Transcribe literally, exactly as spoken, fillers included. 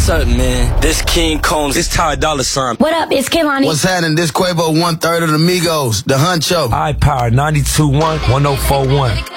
What's up, man? This King Combs. It's Ty Dolla Sign. What up? It's Kehlani. What's happening? This Quavo, one third of the Migos, the Huncho. iPower ninety-two point one, one oh four point one.